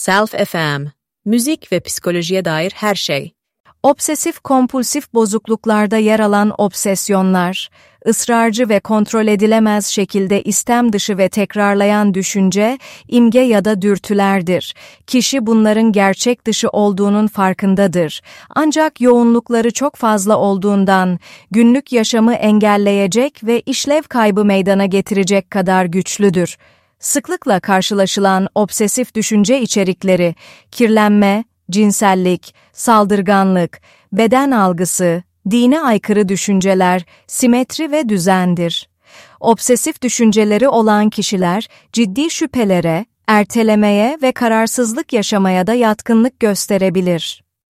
Self FM, müzik ve psikolojiye dair her şey. Obsesif-kompulsif bozukluklarda yer alan obsesyonlar, ısrarcı ve kontrol edilemez şekilde istem dışı ve tekrarlayan düşünce, imge ya da dürtülerdir. Kişi bunların gerçek dışı olduğunun farkındadır. Ancak yoğunlukları çok fazla olduğundan, günlük yaşamı engelleyecek ve işlev kaybı meydana getirecek kadar güçlüdür. Sıklıkla karşılaşılan obsesif düşünce içerikleri, kirlenme, cinsellik, saldırganlık, beden algısı, dine aykırı düşünceler, simetri ve düzendir. Obsesif düşünceleri olan kişiler ciddi şüphelere, ertelemeye ve kararsızlık yaşamaya da yatkınlık gösterebilir.